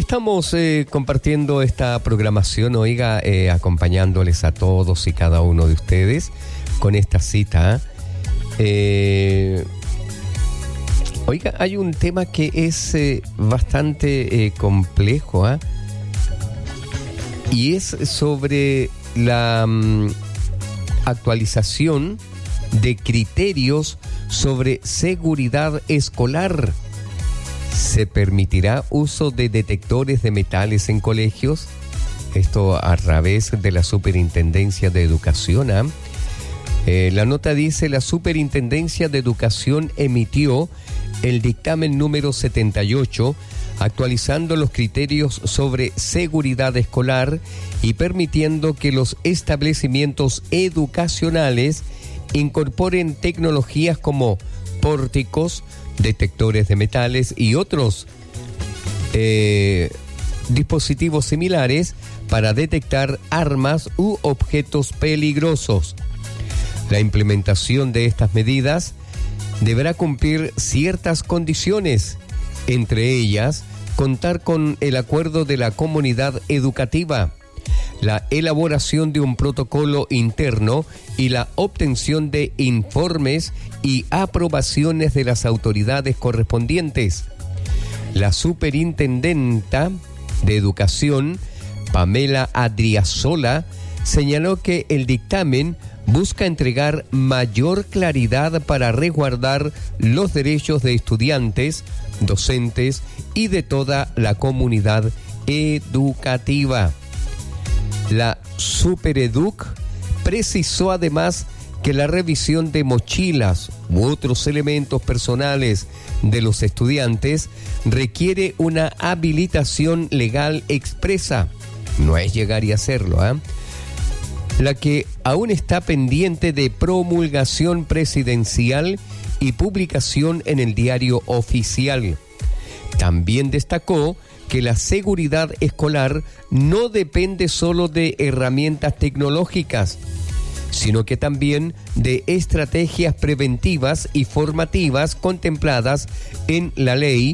Estamos compartiendo esta programación, oiga, acompañándoles a todos y cada uno de ustedes con esta cita. Oiga, hay un tema que es bastante complejo, y es sobre la actualización de criterios sobre seguridad escolar. ¿Se permitirá uso de detectores de metales en colegios? Esto a través de la Superintendencia de Educación. La nota dice: la Superintendencia de Educación emitió el dictamen número 78, actualizando los criterios sobre seguridad escolar y permitiendo que los establecimientos educacionales incorporen tecnologías como pórticos, detectores de metales y otros dispositivos similares para detectar armas u objetos peligrosos. La implementación de estas medidas deberá cumplir ciertas condiciones, entre ellas contar con el acuerdo de la comunidad educativa, la elaboración de un protocolo interno y la obtención de informes y aprobaciones de las autoridades correspondientes. La superintendenta de Educación, Pamela Adriasola, señaló que el dictamen busca entregar mayor claridad para resguardar los derechos de estudiantes, docentes y de toda la comunidad educativa. La Supereduc precisó además que la revisión de mochilas u otros elementos personales de los estudiantes requiere una habilitación legal expresa. No es llegar y hacerlo, la que aún está pendiente de promulgación presidencial y publicación en el Diario Oficial. También destacó que la seguridad escolar no depende solo de herramientas tecnológicas, sino que también de estrategias preventivas y formativas contempladas en la Ley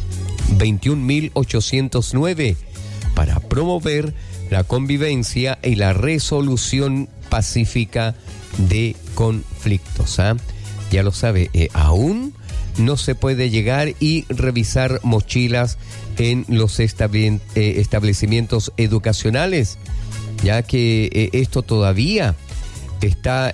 21.809 para promover la convivencia y la resolución pacífica de conflictos. Ya lo sabe, aún no se puede llegar y revisar mochilas en los establecimientos educacionales, ya que esto todavía está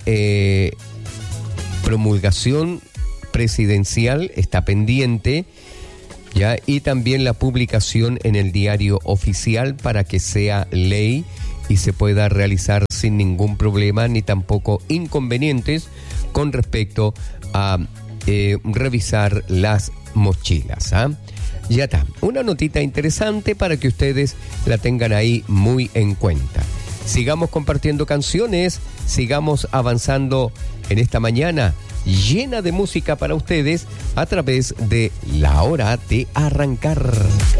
promulgación presidencial, está pendiente, ya, y también la publicación en el Diario Oficial para que sea ley y se pueda realizar sin ningún problema ni tampoco inconvenientes con respecto a revisar las mochilas. Ya está, una notita interesante para que ustedes la tengan ahí muy en cuenta. Sigamos compartiendo canciones, sigamos avanzando en esta mañana llena de música para ustedes a través de La Hora de Arrancar.